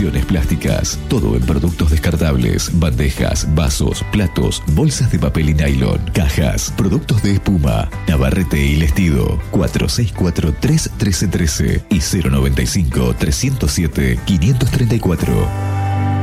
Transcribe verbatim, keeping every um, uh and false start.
soluciones plásticas. Todo en productos descartables, bandejas, vasos, platos, bolsas de papel y nylon, cajas, productos de espuma. Navarrete y Lestido. cuatro seis cuatro, tres uno tres uno tres y cero noventa y cinco, trescientos siete, quinientos treinta y cuatro.